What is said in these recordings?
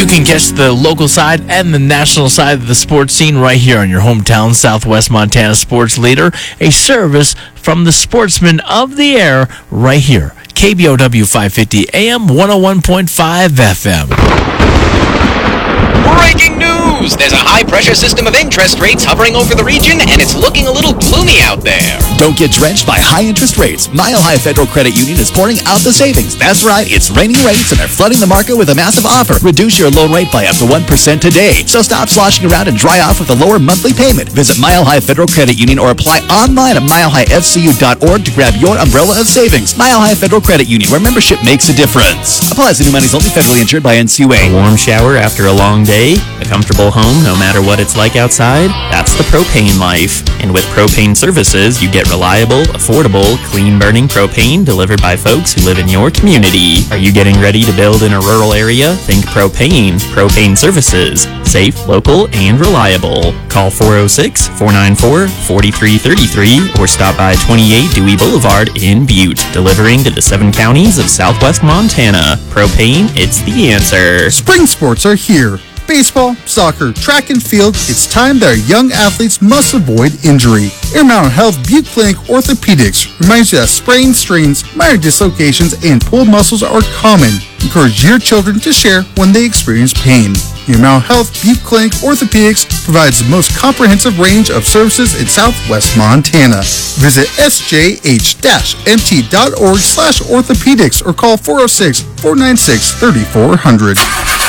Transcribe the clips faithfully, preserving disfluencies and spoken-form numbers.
You can catch the local side and the national side of the sports scene right here on your hometown Southwest Montana sports leader. A service from the Sportsman of the Air right here. K B O W five fifty A M, one oh one point five F M. Breaking news! There's a high-pressure system of interest rates hovering over the region, and it's looking a little gloomy out there. Don't get drenched by high interest rates. Mile High Federal Credit Union is pouring out the savings. That's right, it's raining rates, and they're flooding the market with a massive offer. Reduce your loan rate by up to one percent today. So stop sloshing around and dry off with a lower monthly payment. Visit Mile High Federal Credit Union or apply online at mile high f c u dot org to grab your umbrella of savings. Mile High Federal Credit Union, where membership makes a difference. Applies to new monies only, federally insured by N C U A. A warm shower after a long day, a comfortable home no matter what it's like outside. That's the propane life. And with propane services, you get reliable, affordable, clean-burning propane delivered by folks who live in your community. Are you getting ready to build in a rural area? Think propane. Propane services. Safe, local, and reliable. Call four oh six, four nine four, four three three three or stop by twenty-eight Dewey Boulevard in Butte, delivering to the seven counties of Southwest Montana. Propane, it's the answer. Spring sports are here. Baseball, soccer, track and field, it's time that our young athletes must avoid injury. Intermountain Health Butte Clinic Orthopedics reminds you that sprains, strains, minor dislocations, and pulled muscles are common. Encourage your children to share when they experience pain. Intermountain Health Butte Clinic Orthopedics provides the most comprehensive range of services in Southwest Montana. Visit s j h dash m t dot org slash orthopedics or call four oh six, four nine six, three four zero zero.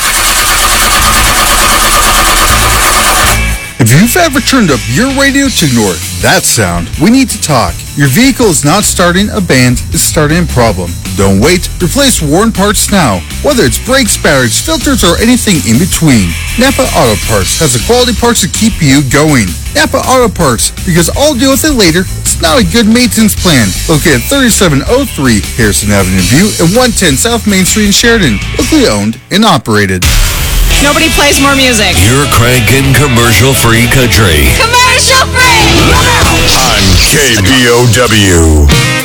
If you've ever turned up your radio to ignore that sound, we need to talk. Your vehicle is not starting a band, it's starting a problem. Don't wait. Replace worn parts now. Whether it's brakes, batteries, filters, or anything in between, Napa Auto Parts has the quality parts to keep you going. Napa Auto Parts, because I'll deal with it later, it's not a good maintenance plan. Located at thirty-seven oh three Harrison Avenue View and one ten South Main Street in Sheridan. Locally owned and operated. Nobody plays more music. You're cranking commercial-free country. Commercial-free! On K B O W.